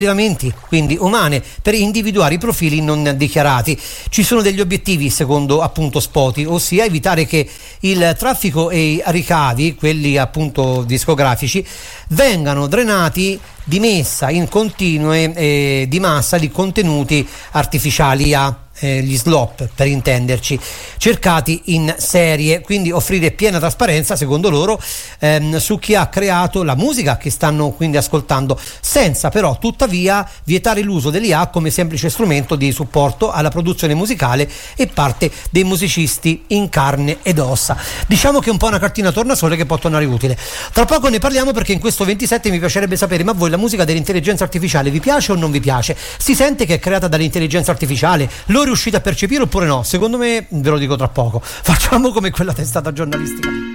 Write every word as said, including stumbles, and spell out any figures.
quindi umane, per individuare i profili non dichiarati. Ci sono degli obiettivi secondo appunto Spotify, ossia evitare che il traffico e i ricavi, quelli appunto discografici, vengano drenati di messa in continue eh, di massa di contenuti artificiali a Eh, gli slop, per intenderci, cercati in serie, quindi offrire piena trasparenza secondo loro ehm, su chi ha creato la musica che stanno quindi ascoltando, senza però tuttavia vietare l'uso dell'I A come semplice strumento di supporto alla produzione musicale e parte dei musicisti in carne ed ossa. Diciamo che è un po' una cartina tornasole che può tornare utile. Tra poco ne parliamo, perché in questo ventisette mi piacerebbe sapere: ma a voi la musica dell'intelligenza artificiale vi piace o non vi piace? Si sente che è creata dall'intelligenza artificiale? Lo riuscite a percepire oppure no? Secondo me, ve lo dico tra poco. Facciamo come quella testata giornalistica.